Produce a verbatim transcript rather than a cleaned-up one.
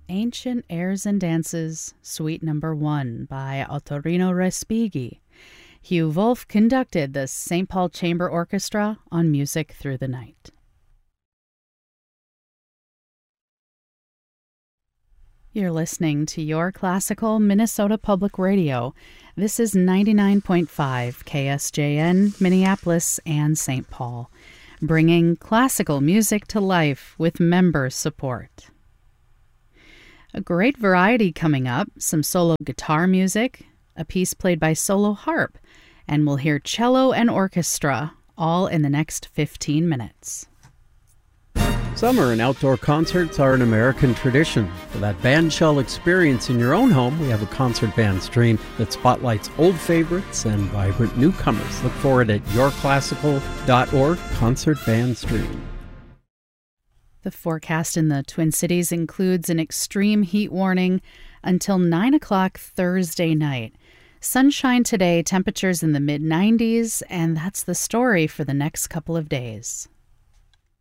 Ancient Airs and Dances, Suite Number One by Ottorino Respighi. Hugh Wolf conducted the Saint Paul Chamber Orchestra on Music Through the Night. You're listening to Your Classical Minnesota Public Radio. This is ninety-nine point five K S J N, Minneapolis and Saint Paul, bringing classical music to life with member support. A great variety coming up, some solo guitar music, a piece played by solo harp, and we'll hear cello and orchestra, all in the next fifteen minutes. Summer and outdoor concerts are an American tradition. For that bandshell experience in your own home, we have a concert band stream that spotlights old favorites and vibrant newcomers. Look for it at your classical dot org, Concert Band Stream. The forecast in the Twin Cities includes an extreme heat warning until nine o'clock Thursday night. Sunshine today, temperatures in the mid nineties, and that's the story for the next couple of days.